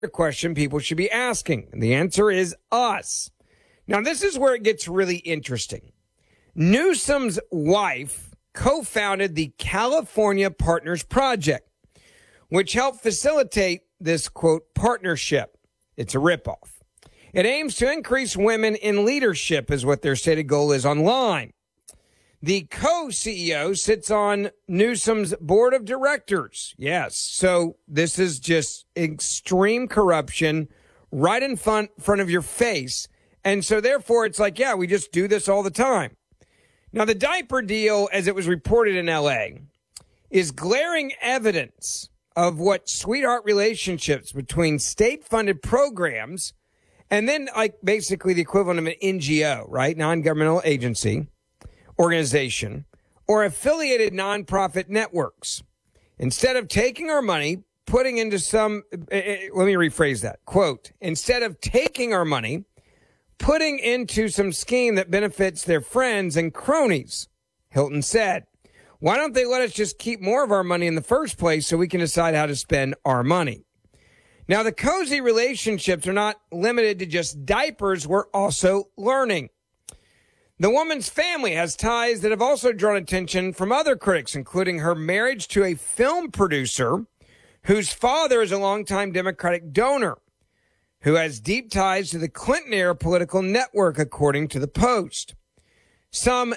question people should be asking. And the answer is us. Now, this is where it gets really interesting. Newsom's wife co-founded the California Partners Project, which helped facilitate this, quote, partnership. It's a ripoff. It aims to increase women in leadership, is what their stated goal is online. The co-CEO sits on Newsom's board of directors. Yes, so this is just extreme corruption right in front of your face. And so therefore, it's like, yeah, we just do this all the time. Now, the diaper deal, as it was reported in L.A., is glaring evidence of what sweetheart relationships between state-funded programs and then like basically the equivalent of an NGO, right, non-governmental agency, organization, or affiliated nonprofit networks. Instead of taking our money, putting into some, let me rephrase that, quote, instead of taking our money, putting into some scheme that benefits their friends and cronies, Hilton said. Why don't they let us just keep more of our money in the first place so we can decide how to spend our money? Now, the cozy relationships are not limited to just diapers. We're also learning. The woman's family has ties that have also drawn attention from other critics, including her marriage to a film producer whose father is a longtime Democratic donor, who has deep ties to the Clinton-era political network, according to the Post. Some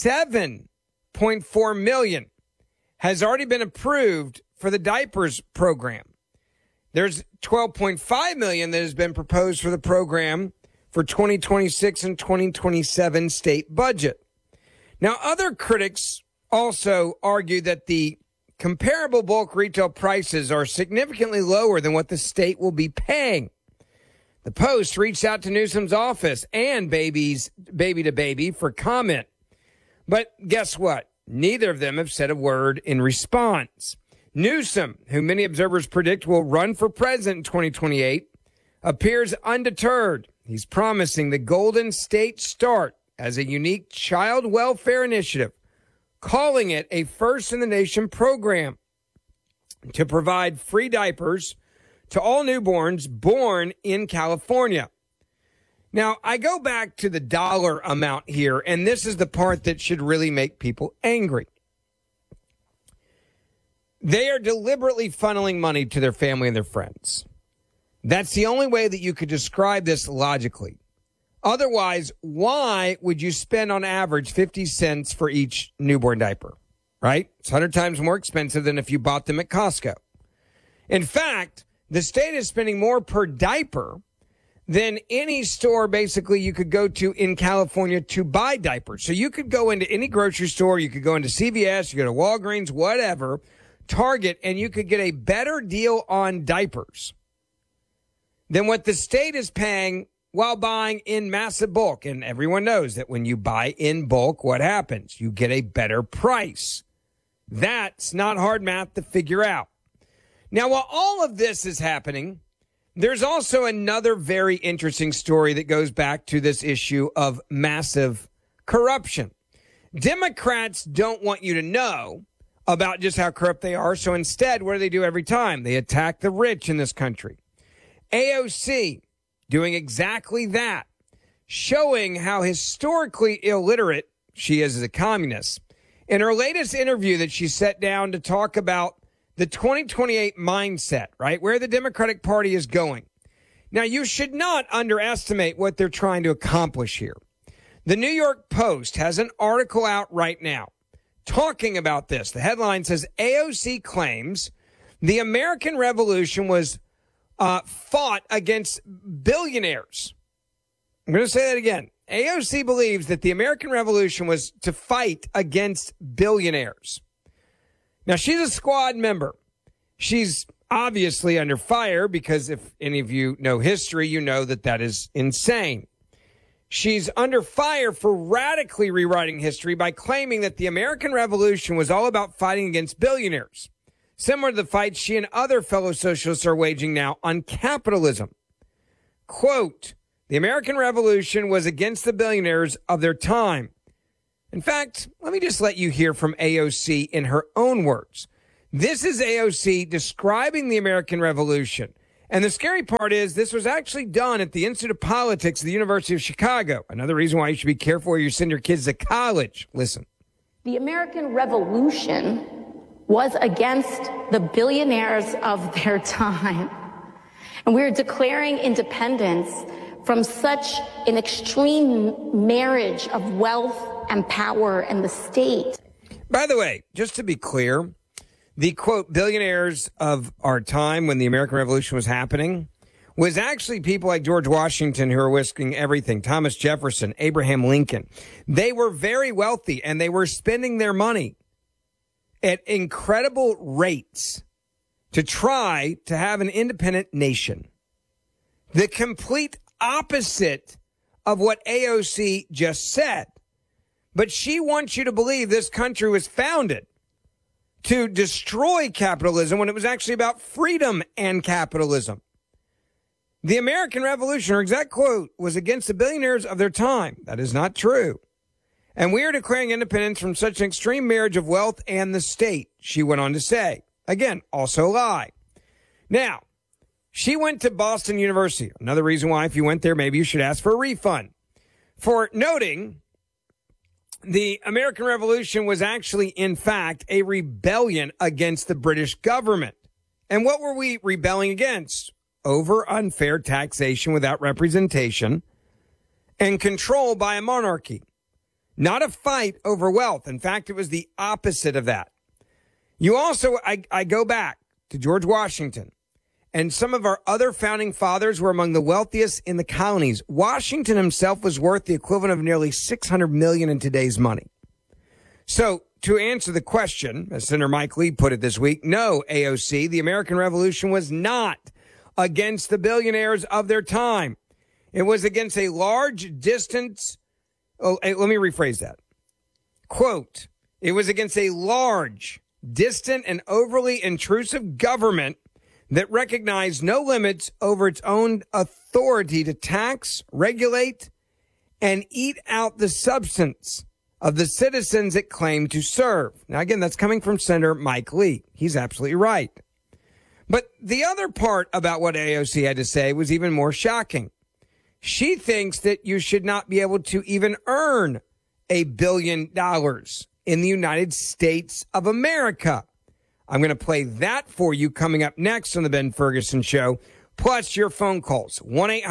$7.4 million has already been approved for the diapers program. There's $12.5 million that has been proposed for the program for 2026 and 2027 state budget. Now, other critics also argue that the comparable bulk retail prices are significantly lower than what the state will be paying. The Post reached out to Newsom's office and Baby to Baby for comment. But guess what? Neither of them have said a word in response. Newsom, who many observers predict will run for president in 2028, appears undeterred. He's promising the Golden State Start as a unique child welfare initiative, calling it a first-in-the-nation program to provide free diapers to all newborns born in California. Now, I go back to the dollar amount here, and this is the part that should really make people angry. They are deliberately funneling money to their family and their friends. That's the only way that you could describe this logically. Otherwise, why would you spend on average 50 cents for each newborn diaper, right? It's 100 times more expensive than if you bought them at Costco. In fact, the state is spending more per diaper than any store basically you could go to in California to buy diapers. So you could go into any grocery store, you could go into CVS, you go to Walgreens, whatever, Target, and you could get a better deal on diapers than what the state is paying while buying in massive bulk. And everyone knows that when you buy in bulk, what happens? You get a better price. That's not hard math to figure out. Now, while all of this is happening, there's also another very interesting story that goes back to this issue of massive corruption. Democrats don't want you to know about just how corrupt they are. So instead, what do they do every time? They attack the rich in this country. AOC doing exactly that, showing how historically illiterate she is as a communist. In her latest interview that she sat down to talk about the 2028 mindset, right, where the Democratic Party is going. Now, you should not underestimate what they're trying to accomplish here. The New York Post has an article out right now talking about this. The headline says, AOC claims the American Revolution was fought against billionaires. I'm going to say that again. AOC believes that the American Revolution was to fight against billionaires. Now, she's a squad member. She's obviously under fire because if any of you know history, you know that that is insane. She's under fire for radically rewriting history by claiming that the American Revolution was all about fighting against billionaires, similar to the fight she and other fellow socialists are waging now on capitalism. Quote, the American Revolution was against the billionaires of their time. In fact, let me just let you hear from AOC in her own words. This is AOC describing the American Revolution And the scary part is this was actually done at the Institute of Politics of the University of Chicago. Another reason why you should be careful where you send your kids to college. Listen. The American Revolution was against the billionaires of their time. And we're declaring independence from such an extreme marriage of wealth and power and the state. By the way, just to be clear, the, quote, billionaires of our time when the American Revolution was happening was actually people like George Washington who were risking everything, Thomas Jefferson, Abraham Lincoln. They were very wealthy, and they were spending their money at incredible rates to try to have an independent nation. The complete opposite of what AOC just said. But she wants you to believe this country was founded to destroy capitalism when it was actually about freedom and capitalism. The American Revolution, her exact quote, was against the billionaires of their time. That is not true. And we are declaring independence from such an extreme marriage of wealth and the state, she went on to say. Again, also a lie. Now, she went to Boston University. Another reason why, if you went there, maybe you should ask for a refund. For noting the American Revolution was actually, in fact, a rebellion against the British government. And what were we rebelling against? Over unfair taxation without representation and control by a monarchy. Not a fight over wealth. In fact, it was the opposite of that. You also, I go back to George Washington, and some of our other founding fathers were among the wealthiest in the colonies. Washington himself was worth the equivalent of nearly $600 million in today's money. So to answer the question, as Senator Mike Lee put it this week, no, AOC, the American Revolution was not against the billionaires of their time. It was against a large distance. Oh, let me rephrase that. Quote, it was against a large, distant, and overly intrusive government that recognized no limits over its own authority to tax, regulate, and eat out the substance of the citizens it claimed to serve. Now, again, that's coming from Senator Mike Lee. He's absolutely right. But the other part about what AOC had to say was even more shocking. She thinks that you should not be able to even earn $1 billion in the United States of America. I'm going to play that for you coming up next on the Ben Ferguson Show, plus your phone calls.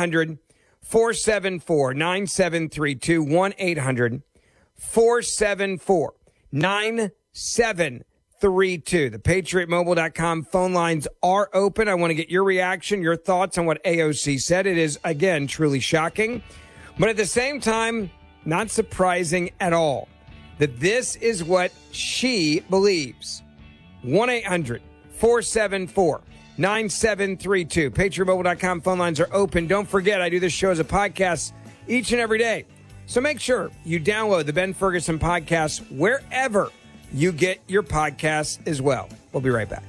1-800-474-9732, 1-800-474-9732. The PatriotMobile.com phone lines are open. I want to get your reaction, your thoughts on what AOC said. It is, again, truly shocking, but at the same time, not surprising at all that this is what she believes. 1-800-474-9732. PatriotMobile.com phone lines are open. Don't forget, I do this show as a podcast each and every day. So make sure you download the Ben Ferguson podcast wherever you get your podcasts as well. We'll be right back.